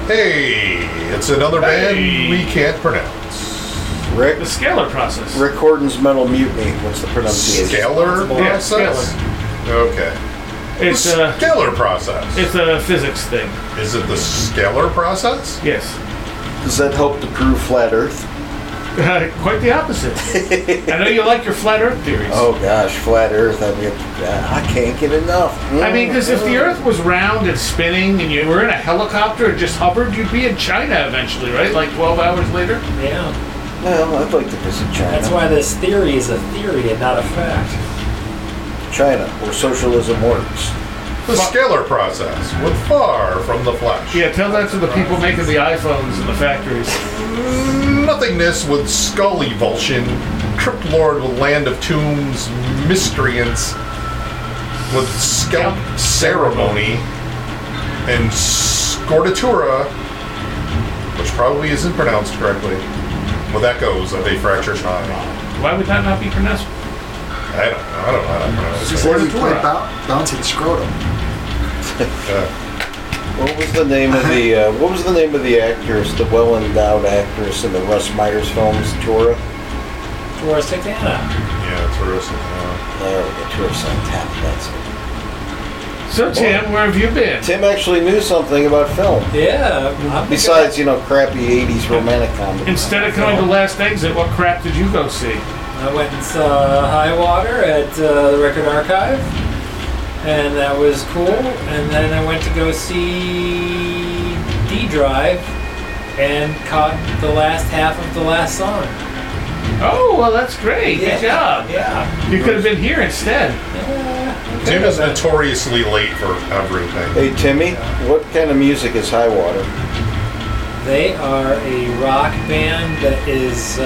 Hey, it's another band we can't pronounce. Rick? The scalar process. Rick Horton's Mental Mutiny. What's the pronunciation? Scalar process? Okay. It's the scalar process. It's a physics thing. Is it the scalar process? Yes. Does that help to prove flat Earth? Quite the opposite. I know you like your flat Earth theories. Oh gosh, flat Earth. I can't get enough. I mean, because if the Earth was round and spinning and you were in a helicopter and just hovered, you'd be in China eventually, right? Like 12 hours later? Yeah. Well, I'd like to visit China. That's why this theory is a theory and not a fact. China, where socialism works. The scalar process, with far from the flesh. Yeah, tell that to the people making the iPhones in the factories. Nothingness with skull evulsion, crypt lord with land of tombs, miscreants with scalp ceremony, and scordatura, which probably isn't pronounced correctly, with echoes of a fractured mind. Why would that not be pronounced? I don't know how to pronounce it. Before you play bouncing scrotum. What was the name of the actress, the well-endowed actress in the Russ Myers films, Tora? Tora Santana. Yeah, Tora Santana. There we go, Tora Santana, that's it. So, Tim, where have you been? Tim actually knew something about film. Yeah. Besides, crappy 80s romantic comedy. Instead of going to Last Exit, what crap did you go see? I went and saw High Water at the Record Archive, and that was cool. And then I went to go see D-Drive and caught the last half of the last song. Oh, well, that's great. Yeah. Good job. Yeah. You could have been here instead. Tim is notoriously late for everything. Hey, Timmy, what kind of music is High Water? They are a rock band that is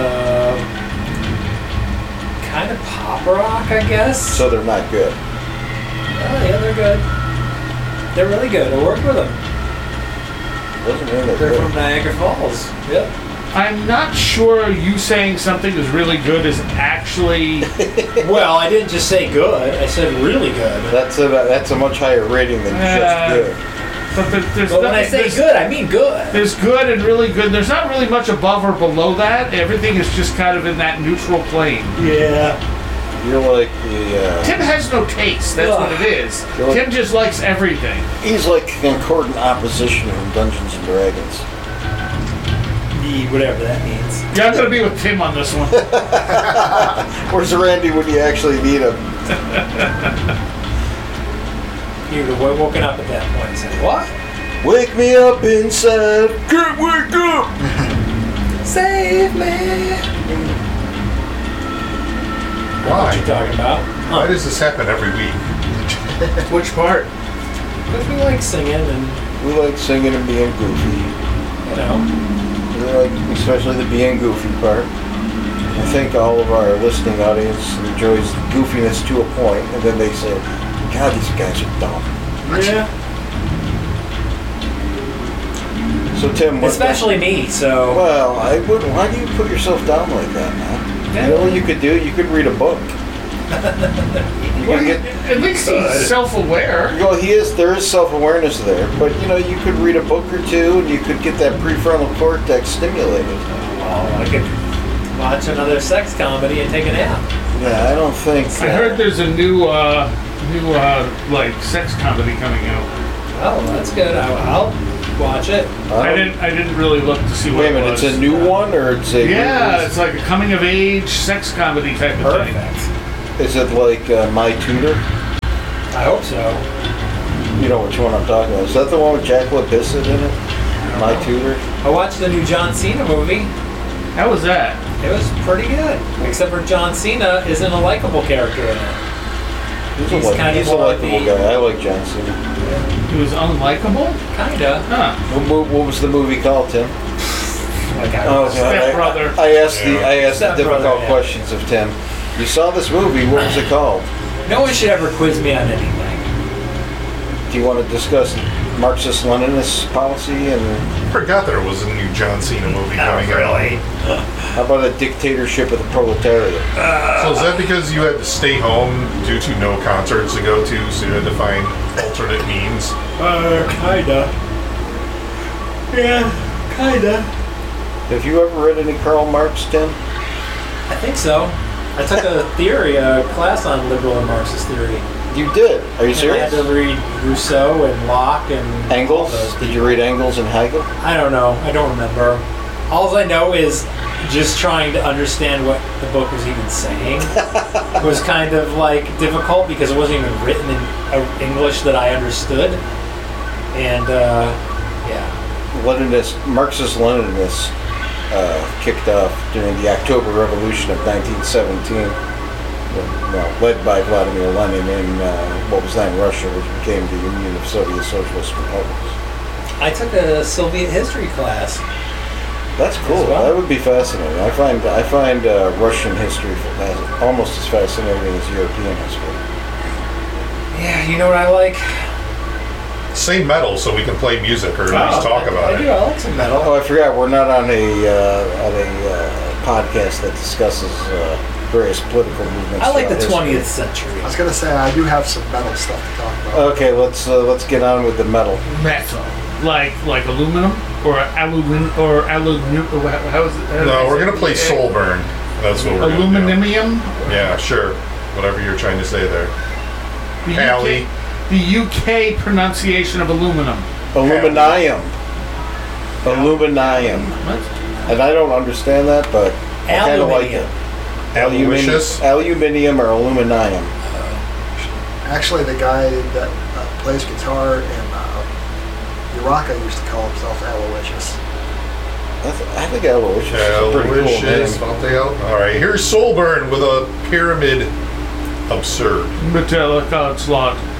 kind of pop rock, I guess. So they're not good. Oh, yeah, they're good. They're really good. I worked with them. Doesn't mean they're They're good. from Niagara Falls. Yep. I'm not sure you saying something is really good is actually... Well, I didn't just say good. I said really good. That's a much higher rating than just good. But there's But when I say good, I mean good. There's good and really good. There's not really much above or below that. Everything is just kind of in that neutral plane. Yeah. You're like the... Tim has no taste. That's what it is. Tim just likes everything. He's like concordant opposition from Dungeons & Dragons. Whatever that means. Yeah, I'm going to be with Tim on this one. Where's Randy when you actually need him? You would have woken up at that point and said, what? Wake me up inside. Can't wake up. Save me. Why? What you talking about? Why does this happen every week? Which part? Because we like singing and, We like singing and being goofy. you know. We like, especially the being goofy part. I think all of our listening audience enjoys goofiness to a point, and then they say, God, these guys are dumb. Yeah. So Tim, what... Especially me, so. Well, I wouldn't. Why do you put yourself down like that, man? Yeah. You know what you could do? You could read a book. Well, at least he's self-aware. Well, there is self-awareness there, but you could read a book or two, and you could get that prefrontal cortex stimulated. Well, I could watch another sex comedy and take a nap. Yeah, I don't think. I heard there's a new like sex comedy coming out. Oh, that's good. I'll watch it. I didn't really look to see what Wait a it minute, was. it's a new one, or it's a... Yeah, it's like a coming-of-age sex comedy type of thing. Perfect. Is it like My Tutor? I hope so. You know which one I'm talking about. Is that the one with Jack LaBissitt in it? My Tutor? I watched the new John Cena movie. How was that? It was pretty good. Except for John Cena isn't a likable character in it. He's a more likable the- guy. I like John Cena. He was unlikable? Kinda. Huh. What was the movie called, Tim? Like Step Brother. I asked the Step difficult Brother, yeah. questions of Tim. You saw this movie. What was it called? No one should ever quiz me on anything. Do you want to discuss Marxist-Leninist policy and I forgot there was a new John Cena movie coming out. how about a dictatorship of the proletariat? So is that because you had to stay home due to no concerts to go to, so you had to find alternate means? Kinda. Yeah, kinda. Have you ever read any Karl Marx, Tim? I think so. I took a class on liberal and Marxist theory. You did? Are you And I serious? had to read Rousseau and Locke and Engels? all those Did you read Engels and Hegel? I don't know. I don't remember. All I know is just trying to understand what the book was even saying was kind of like difficult because it wasn't even written in English that I understood. And yeah. Marxist-Leninists kicked off during the October Revolution of 1917, led by Vladimir Lenin in what was then Russia, which became the Union of Soviet Socialist Republics. I took a Soviet history class. That's cool. As well. That would be fascinating. I find Russian history almost as fascinating as European history. Yeah, you know what I like? Say metal so we can play music or at least talk about I do. it. I like some metal. Oh, I forgot. We're not on a podcast that discusses various political movements. I like the throughout 20th history. century. I was gonna say I do have some metal stuff to talk about. Okay, let's get on with the metal. Metal. Like aluminum or aluminum or aluminum. How is it? No, we're gonna play Soulburn. That's what we're gonna do. Aluminium. Yeah, sure. Whatever you're trying to say there. The Alley. the UK pronunciation of aluminum. Aluminium. Aluminium. What? And I don't understand that, but I kind of like it. Aloysius. Aluminium or aluminium. Actually, the guy that plays guitar in Uraka used to call himself Aloysius. I think Aloysius is a pretty cool Aloysius. name. All right, here's Soulburn with a pyramid absurd. Metallic onslaught.